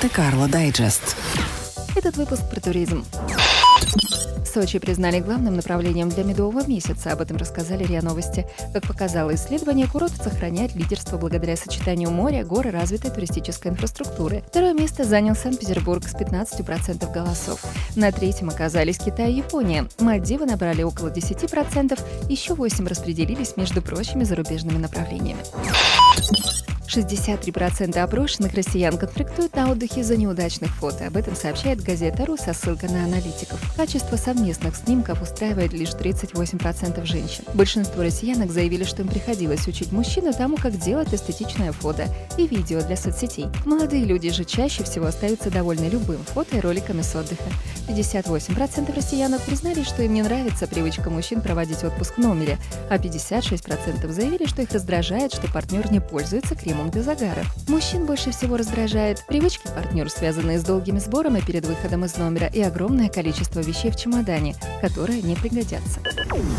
Монте-Карло Дайджест. Этот выпуск про туризм. Сочи признали главным направлением для медового месяца. Об этом рассказали РИА Новости. Как показало исследование, курорт сохраняет лидерство благодаря сочетанию моря, гор и развитой туристической инфраструктуры. Второе место занял Санкт-Петербург с 15% голосов. На третьем оказались Китай и Япония. Мальдивы набрали около 10%, еще 8 распределились между прочими зарубежными направлениями. 63% опрошенных россиян конфликтуют на отдыхе из-за неудачных фото. Об этом сообщает газета «Ру» со ссылкой на аналитиков. Качество совместных снимков устраивает лишь 38% женщин. Большинство россиянок заявили, что им приходилось учить мужчину тому, как делать эстетичное фото и видео для соцсетей. Молодые люди же чаще всего остаются довольны любым фото и роликами с отдыха. 58% россиянок признали, что им не нравится привычка мужчин проводить отпуск в номере, а 56% заявили, что их раздражает, что партнер не пользуется кремом для загара. Мужчин больше всего раздражает привычки партнера, связанные с долгими сборами перед выходом из номера, и огромное количество вещей в чемодане, которые не пригодятся.